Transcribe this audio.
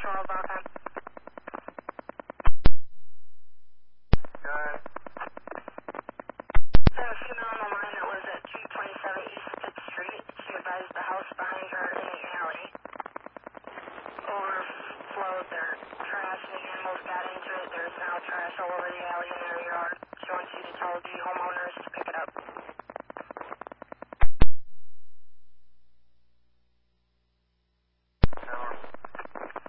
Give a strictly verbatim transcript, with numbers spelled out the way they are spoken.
twelve, Balkan. Good. There's a female on the line that lives at two twenty-seven East fifth Street. She advised the house behind her in the alley overflowed. Their trash and the animals got into it. There's now trash all over the alley in their yard. She wants you to tell the homeowners to